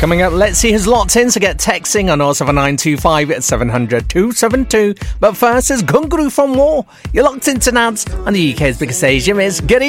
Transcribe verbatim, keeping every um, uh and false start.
Coming up, let's see who's locked in, so get texting on oh seven nine two five seven hundred two seven two. But first is Gunguru from War. You're locked into Nads on the U K's biggest station. It's Giddy